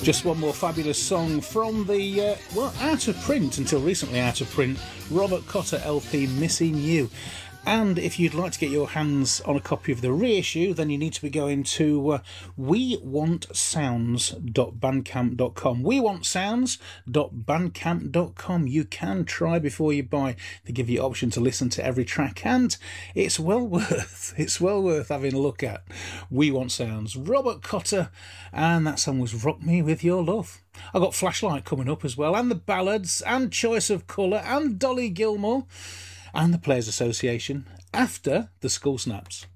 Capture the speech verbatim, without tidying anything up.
Just one more fabulous song from the, uh, well, out of print, until recently out of print, Robert Cotter L P, Missing You. And if you'd like to get your hands on a copy of the reissue, then you need to be going to uh, we want sounds dot bandcamp dot com. we want sounds dot bandcamp dot com. You can try before you buy. They give you the option to listen to every track, and it's well worth, it's well worth having a look at. We Want Sounds, Robert Cotter, and that song was Rock Me With Your Love. I got Flashlight coming up as well, and the ballads, and Choice of Colour, and Dolly Gilmore, and the Players Association after the School Snaps.